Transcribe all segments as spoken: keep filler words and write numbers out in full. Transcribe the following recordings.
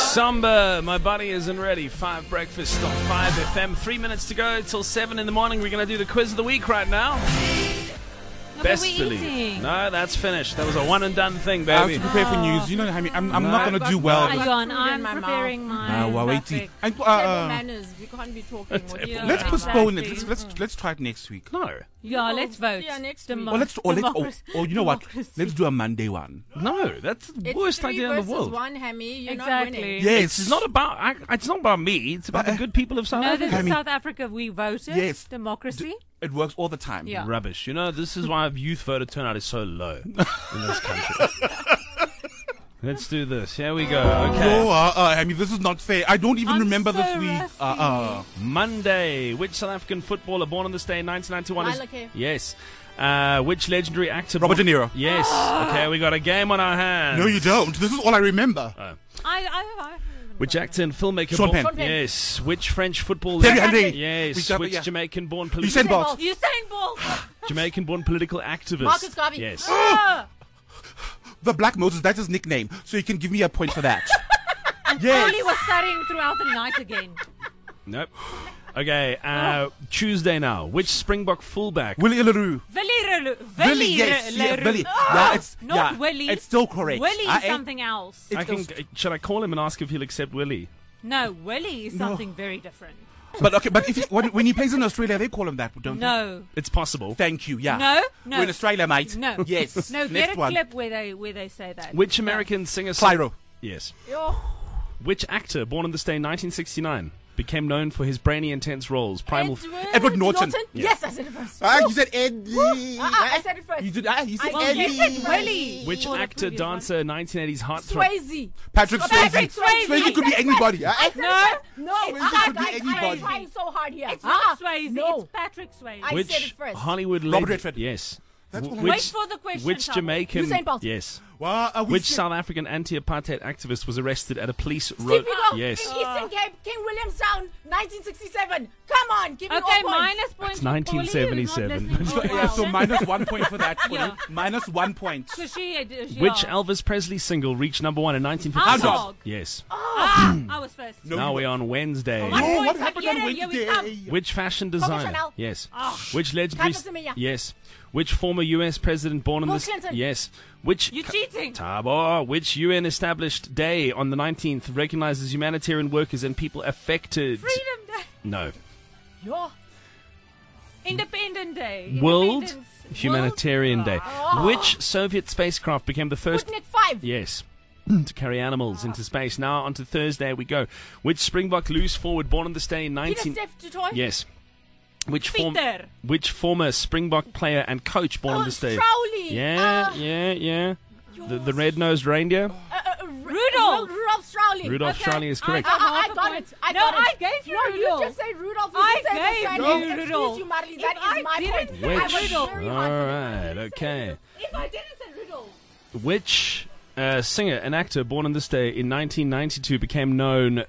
Samba, my body isn't ready. Five breakfast on five F M. Three minutes to go till seven in the morning. We're going to do the quiz of the week right now. What Best are we believe. eating? No, that's finished. That was a one and done thing, I have baby. to prepare for news. You know, I mean, I'm, I'm No. not going to do well. Hang on, I'm my preparing mouth. my Uh, well, wait, traffic. and, Table uh, manners. We can't be talking. What Yeah. let's Yeah. postpone it. Exactly. Let's, let's let's try it next week. No. Yeah, let's vote. Yeah, next Demo- Or let's or let's or, democracy- or you know what? democracy. Let's do a Monday one. No, that's the It's worst three idea in the versus world. One, Hammy. You're Exactly. not winning. Yes, It's not about I, it's not about me. It's about the good people of South No, this Africa. is mean- South Africa. We voted. Yes. Democracy. It works all the time. Yeah. Rubbish. You know, this is why youth voter turnout is so low in this country. Let's do this. Here we go. Okay. No, uh, uh, I mean, this is not fair. I don't even I'm remember so this week. rusty. Uh, uh, Monday. Which South African footballer born on this day in nineteen ninety-one is... Lila K. Yes. Uh, which legendary actor... Robert born- De Niro. Yes. Okay, we got a game on our hands. No, you don't. This is all I remember. Oh. I, I, I Which actor and filmmaker... Sean born- Penn. Sean Penn. Yes. Which French footballer... Terry Henry. Yes. We got- Which yeah. Jamaican-born... You Poli- said Bolt. Usain Bolt. Jamaican-born political activist. Marcus Garvey. Yes. Ah, The Black Moses, that's his nickname. So you can give me a point for that. Oli Yes. was studying throughout the night again. Nope. Okay, uh, Tuesday now. Which Springbok fullback... Willie Illaru. Willie Relu. Willie, yes. Yeah, Leroux. Willie. Ah, Yeah, it's, not yeah, Willie. it's still correct. Willie I is ain't- something else. I It's- can, should I call him and ask if he'll accept Willie? No, Willie is No. something very different. But okay, but if he, when, when he plays in Australia, they call him that, don't they? No. It's possible. Thank you, yeah. No, no. We're in Australia, mate. No. Yes. No, get Next a one. clip where they where they say that. Which No. American singer... Clyro. Yes. Yo. Which actor, born on this day in nineteen sixty-nine, became known for his brainy, intense roles? Primal... Edward, Edward Norton. Yeah. Yes, I said it first. Ah, you said Eddie. Uh-uh, I said it first. You did. Ah, you said I Eddie. did. You said Willie. Which Or the actor, previous one. dancer, nineteen eighties heartthrob? Swayze. Patrick Patrick Swayze. Swayze. Swayze could be anybody. Ah, No, No, Swayze uh-uh, could be guys, anybody. I'm trying so hard here. it's Uh-uh. not Swayze. No. It's Patrick Swayze. I- Which said it first. Hollywood Robert legend? Redford. Yes. That's W- what I- which, Wait for the question. Which Thabo. Jamaican... Usain Bolt. Yes. Well, uh, we Which said- South African anti-apartheid activist was arrested at a police Steve road? Biko Yes. in Eastern Cape, King Williamstown, nineteen sixty-seven. Come on, give me all Okay, points. minus points. It's nineteen seventy-seven. So, yeah, so minus one point for that. For Yeah. you. Minus one point. So she, uh, she Which yeah. Elvis Presley single reached number one in nineteen Hound fifty-six? Dog. Yes. Ah, I was first. No, now you we're were- on Wednesday. One No, point what for happened on Pierre, here we come. Wednesday? Which fashion designer? Chanel. Yes. Ah. Which legendary? Carlos Semenya. Yes. Which former U S president born on Bill this? Clinton. Yes. Which? You cheating. Tabo. Which U N established day on the nineteenth recognizes humanitarian workers and people affected? Freedom Day. No. Yo. Independent Day. World Independence. Humanitarian Day. Oh. Which Soviet spacecraft became the first? Sputnik five. Yes. To carry animals into space. Now on to Thursday we go. Which Springbok loose forward born on this day in Peter nineteen? Steph Dutoy. Yes. Which form? Peter. Which former Springbok player and coach born Oh, on this day? Crowley. Yeah, Uh, yeah, yeah. The, the red-nosed reindeer. uh, uh, Rudolph. Ru- Rudolph Strowley. Rudolph Okay. Strowley is correct. I- Uh, uh, I Half a got point. it. I No, got it. I gave you No, Rudolph. you just say Rudolph. You I didn't say the gave surname. you Excuse Rudolph. you, Marley. If That I is my didn't point. say I Which? was Rudolph. very All hard for right, okay. If I didn't say Rudolph. Which uh, singer and actor born on this day in nineteen ninety-two became known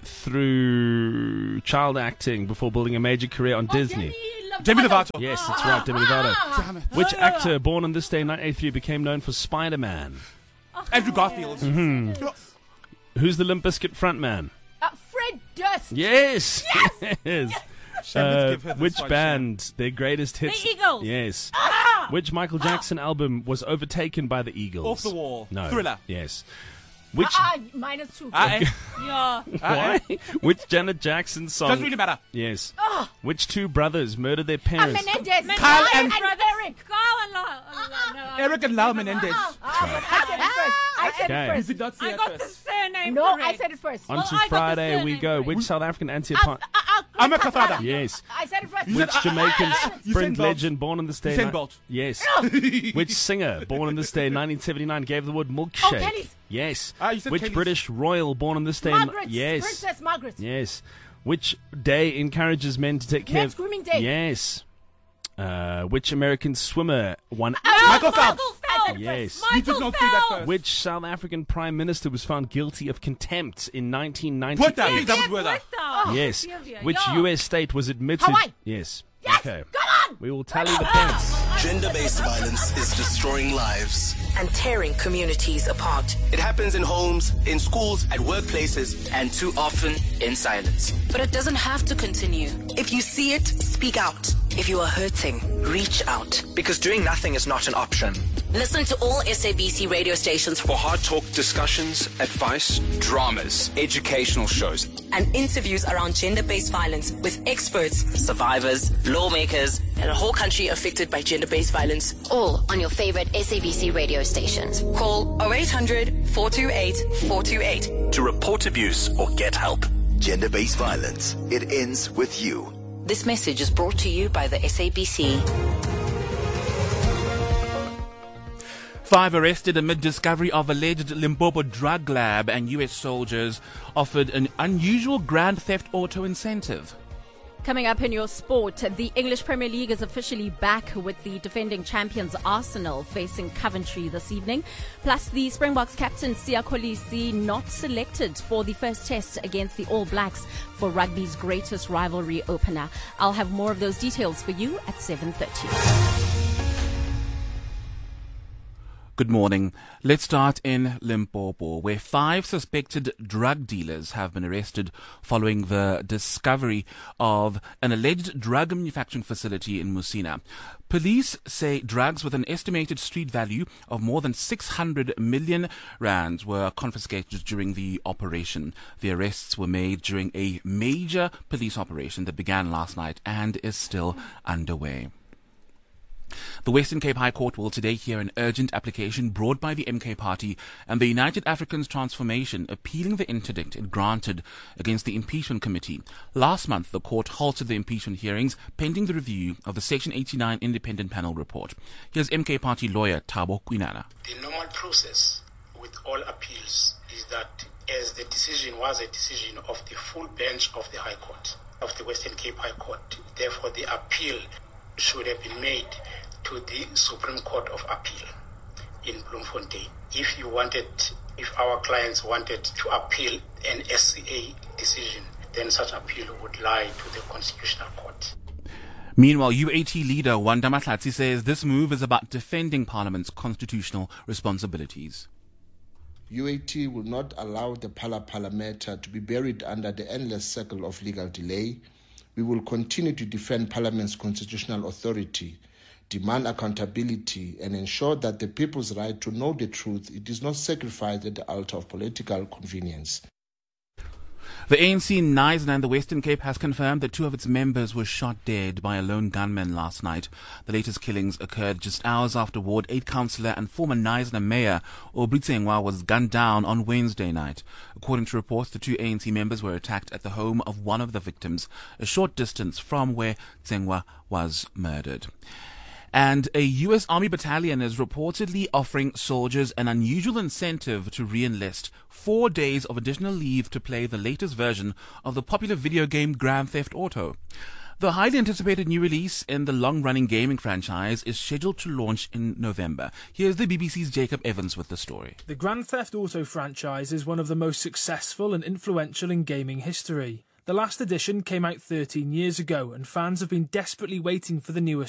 through child acting before building a major career on Oh, Disney? Demi Lovato. Yes, that's right, Demi Lovato. Damn it. Which actor born on this day in nineteen eighty-three became known for Spider-Man? Andrew Garfield. Mm-hmm. Who's the Limp Bizkit frontman? Uh, Fred Durst. Yes! Yes! Shall Uh, let's give her this which one, band, their greatest hits? Eagles. Yes. Ah! Which Michael Jackson album was overtaken by the Eagles? Off the Wall. No. Thriller. Yes. Which? Uh, uh, minus two. Ah, eh? Yeah. Why? Which Janet Jackson song? Doesn't really matter. Yes. Ah. Which two brothers murdered their Uh, parents? Menendez. Kyle Kyle and- and Eric. Carl and La- uh, no, I- Eric and Lau Menendez. Ah, but I said it first. I said Okay. it You first. did not say I it got the first. surname No, correct. I said it first. On Well, to I got the Friday we surname go. right. Which South African Uh, anti-apartheid? uh, uh, I'm a Greg Kafada. Kafada. Yes. I said it first. You Which said, uh, Jamaican Usain sprint Bolt. legend born on this day? Usain ni- Bolt. Yes. Which singer born on this day in nineteen seventy-nine gave the word milkshake? Oh, Kellys. Yes. Ah, you said Which Kellys. British royal born on this day? in- Margaret. Yes. Princess Margaret. Yes. Which day encourages men to take care Men's of... Grooming Day. Yes. Uh, which American swimmer won... Michael Phelps. I said it Yes. first. You did not say that first. Which South African prime minister was found guilty of contempt in nineteen Put ninety-eight? that. Big double weather. Yes. Sylvia, Which yeah. U S state was admitted... Hawaii. Yes. Yes. Okay. Come on. We will tally the points. Gender-based violence is destroying lives and tearing communities apart. It happens in homes, in schools, at workplaces, and too often in silence. But it doesn't have to continue. If you see it, speak out. If you are hurting, reach out. Because doing nothing is not an option. Listen to all S A B C radio stations for hard talk discussions, advice, dramas, educational shows, and interviews around gender-based violence with experts, survivors, lawmakers, and a whole country affected by gender-based violence. All on your favorite S A B C radio stations. Call oh eight hundred, four two eight, four two eight to report abuse or get help. Gender-based violence. It ends with you. This message is brought to you by the S A B C. Five arrested amid discovery of alleged Limpopo drug lab, and U S soldiers offered an unusual Grand Theft Auto incentive. Coming up in your sport, the English Premier League is officially back with the defending champions Arsenal facing Coventry this evening. Plus, the Springboks captain Siya Kolisi not selected for the first test against the All Blacks for rugby's greatest rivalry opener. I'll have more of those details for you at seven thirty. Good morning. Let's start in Limpopo, where five suspected drug dealers have been arrested following the discovery of an alleged drug manufacturing facility in Musina. Police say drugs with an estimated street value of more than six hundred million rands were confiscated during the operation. The arrests were made during a major police operation that began last night and is still underway. The Western Cape High Court will today hear an urgent application brought by the M K Party and the United Africans Transformation appealing the interdict it granted against the impeachment committee. Last month, the court halted the impeachment hearings pending the review of the Section eighty-nine independent panel report. Here's M K Party lawyer Thabo Kwinana. The normal process with all appeals is that as the decision was a decision of the full bench of the High Court, of the Western Cape High Court, therefore the appeal should have been made to the Supreme Court of Appeal in Bloemfontein. If you wanted, if our clients wanted to appeal an S C A decision, then such appeal would lie to the Constitutional Court. Meanwhile, U A T leader Wanda Mahlatsi says this move is about defending Parliament's constitutional responsibilities. U A T will not allow the Phala Phala matter to be buried under the endless circle of legal delay. We will continue to defend Parliament's constitutional authority, demand accountability, and ensure that the people's right to know the truth it is not sacrificed at the altar of political convenience. The A N C in Knysna and the Western Cape has confirmed that two of its members were shot dead by a lone gunman last night. The latest killings occurred just hours after Ward eight councillor and former Knysna mayor Aubrey Tsengwa was gunned down on Wednesday night. According to reports, the two A N C members were attacked at the home of one of the victims, a short distance from where Tsengwa was murdered. And a U S Army battalion is reportedly offering soldiers an unusual incentive to re-enlist, four days of additional leave to play the latest version of the popular video game Grand Theft Auto. The highly anticipated new release in the long-running gaming franchise is scheduled to launch in November. Here's the B B C's Jacob Evans with the story. The Grand Theft Auto franchise is one of the most successful and influential in gaming history. The last edition came out thirteen years ago, and fans have been desperately waiting for the newest